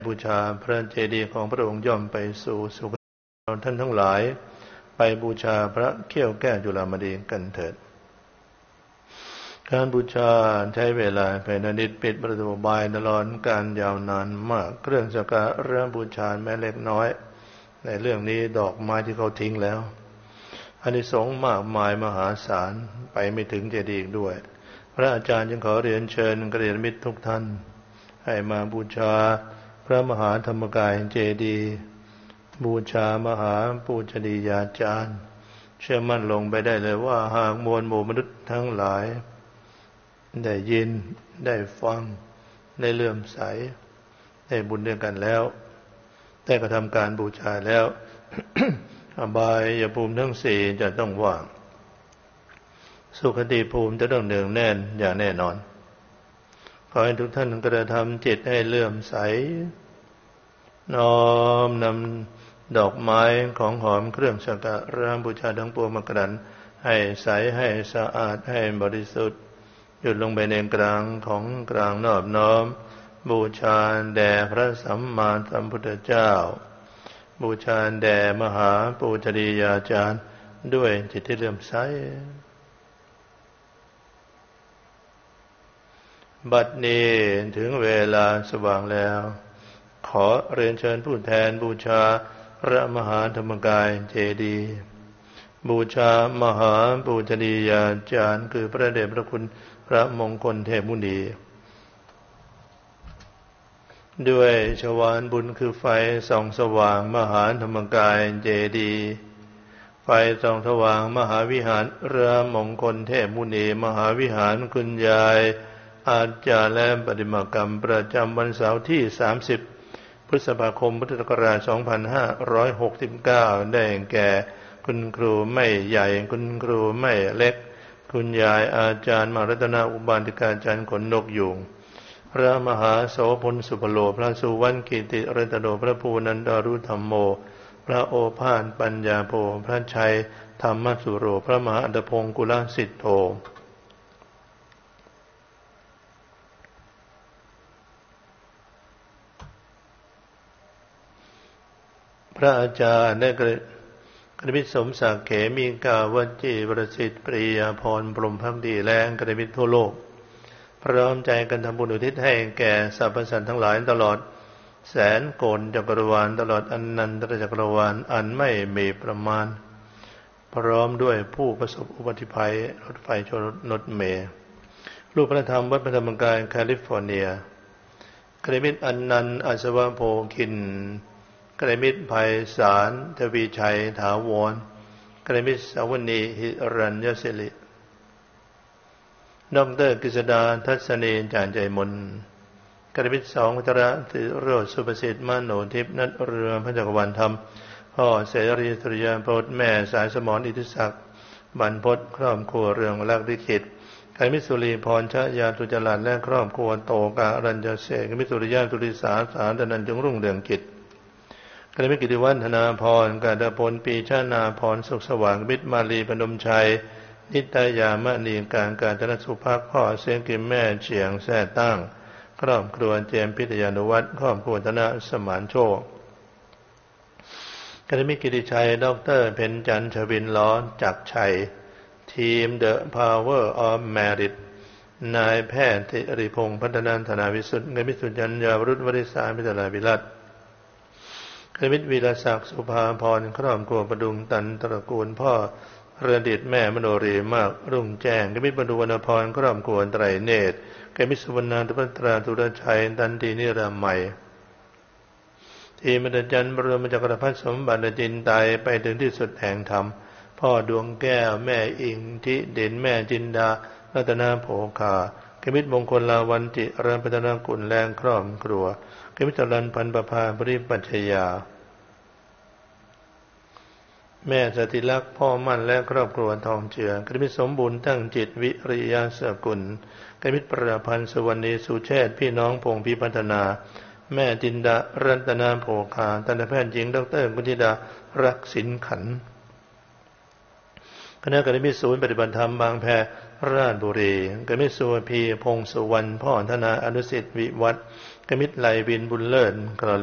บูชาพระเจดีย์ของพระองค์ย่อมไปสู่สุคติท่านทั้งหลายไปบูชาพระเขี้ยวแก้วจุฬามณีกันเถิดการบูชาใช้เวลาภายในนิดปิดประตูบายตลอดการยาวนานมากเครื่องสักการะบูชาแม้เล็กน้อยในเรื่องนี้ดอกไม้ที่เขาทิ้งแล้วอานิสงส์มากมายมหาศาลไปไม่ถึงเจดีย์ด้วยพระอาจารย์จึงขอเรียนเชิญกัลยาณมิตรทุกท่านให้มาบูชาพระมหาธรรมกายเจดีย์บูชามหาปูชนียาจารย์เชื่อมั่นลงไปได้เลยว่าหากมวลหมู่มนุษย์ทั้งหลายได้ยินได้ฟังได้เลื่อมใสได้บุญด้วยกันแล้วได้กระทำการบูชาแล้ว อบายภูมิทั้งสี่จะต้องว่างสุคติภูมิจะต้องเนืองแน่นอย่างแน่นอนขอให้ทุกท่านกระทำจิตให้เลื่อมใสน้อมนำดอกไม้ของหอมเครื่องสักการะบูชาทั้งปวงมากรันให้ใสให้สะอาดให้บริสุทธิ์หยุดลงไปในกลางของกลางนอบน้อมบูชาแด่พระสัมมาสัมพุทธเจ้าบูชาแด่มหาปูชนียาจารย์ด้วยจิตที่เลื่อมใสบัดนี้ถึงเวลาสว่างแล้วขอเรียนเชิญผู้แทนบูชาพระมหาธรรมกายเจดีย์บูชามหาปูชนียาจารย์คือพระเดชพระคุณพระมงคลเทพมุนีด้วยชวาลบุญคือไฟส่องสว่างมหาธรรมกายเจดีย์ไฟส่องสว่างมหาวิหารพระมงคลเทพมุนีมหาวิหารคุณยายอาจารย์และปฏิมากรรมประจำวันเสาร์ที่30พฤษภาคมพุทธศักราช2569ได้แก่คุณครูไม่ใหญ่คุณครูไม่เล็กคุณยายอาจารย์มรัตนาอุบาสิกาจารย์ขนนกยูงพระมหาโสพลสุภโลพระสุวรรณกิติรัตโนพระภูนันดารุธรรมโมพระโอภาสปัญญาโพพระชัยธรรมสุโรพระมหาอัฏฐพงศ์กุลสิทโธพระอาจารย์ได้กระมิตรสมศักดิ์เขมีกาวจีประสิทธิ์ปริยาพรพรหมภักดีและกระมิตรทั่วโลกพร้อมใจกันทำบุญอุทิศให้แก่สรรพสัตว์ทั้งหลายตลอดแสนโกลจักรวาลตลอดอนันตจักรวาลอันไม่มีประมาณพร้อมด้วยผู้ประสบอุบัติภัยรถไฟชนรถเมล์รูปพระธรรมวัดพระธรรมกายแคลิฟอร์เนียกระมิตรอนันต์อัศวโภคินกระมิตรไพศาลทวีชัยถาวรกระมิตรสาวณีหิรัญญศิริดร.กฤษดาทัศนีจารย์ใจมนกระมิตร2วัชระติโรจน์สุประสิทธิ์มโนทิพย์นัทเรืองพระจักรวาลธรรมพ่อเสรีสุริยาพจน์แม่สายสมรอิทธิศักดิ์บรรพตครอบครัวเรืองลักษณ์ลิขิตกระมิตรสุรีพรชยาตุจรัตน์และครอบครัวโตกาอรัญญเสกกระมิตรสุริยาตุริสาสารนันจงรุ่งเรืองกิจกระมิตรกิติวัฒนาพรกาดพลปีชานาพรสุขสว่างมิตรมาลีพนมชัยนิตยามณีการจนสุภาพพ่อเสียงกิมแม่เฉียงแท่ตั้งครอบครัวเจมพิทยานุวัฒน์ครอบครัวธนสมานโชคกระมิตรกิติชัยดร.เพ็ญจันทร์ชวินล้อจักรชัยทีม The Power of Merit นายแพทย์ธิริพงษ์พัฒนาธนาวิสุทธิ์กระมิตรสุจัญญาวรุษวริษาพิจารณาวิรัตกระมิตรวีรศักดิ์สุภาพรครอบครัวประดุงตันตระกูลพ่อเรือนดิษแม่มโนรีมากรุ่งแจ้งกระมิตรบรรดุวรรณพรครอบครัวไตรเนตรกระมิตรสุวรรณาธุพัตราธุรชัยตันตีนิรามัยที่มฤจันทร์บรมจักรพรรดิสมบัติจินไตไปถึงที่สุดแห่งธรรมพ่อดวงแก้วแม่อิงทิเด่นแม่จินดารัตนาโภคากระมิตรมงคลลาวันติรัตนกุลแรงครอบครัวกระมิตรจรัญพันธ์ประภาปริปัชญาแม่สติลักษณ์พ่อมั่นและครอบครัวทองเจือกระมิตรสมบูรณ์ตั้งจิตวิริยะสกุลกระมิตรประพันธ์สุวรรณีสุเชษฐ์พี่น้องพงพิพัฒนาแม่จินดารัตนาโภคาทันตแพทย์หญิงดร.กุธิดารักษิณขันธ์คณะกรรมิตรศูนย์ปฏิบัติธรรมบางแพราชบุรีกมิตรสุวพีพงษ์สุวรรณพ่อธนาอนุสิทธิ์วิวัฒน์กมิตรไลวินบุญเลิศ